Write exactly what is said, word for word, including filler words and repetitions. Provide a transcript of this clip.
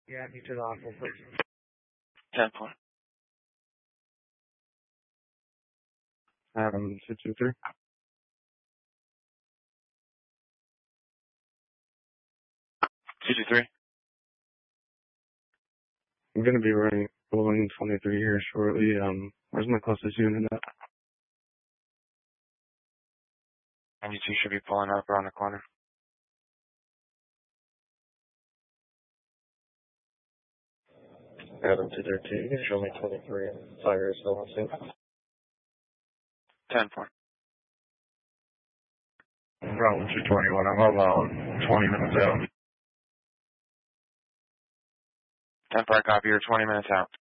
Yeah, you to the hospital, please. ten four. Um, two two three. two two three. I'm gonna be running rolling twenty-three here shortly. Um, where's my closest unit at? And you two should be pulling up around the corner. Adam two thirteen. You can show me twenty-three. Fire is still on scene. ten four. Route two twenty-one. I'm about twenty minutes out. ten four, copy. You're twenty minutes out.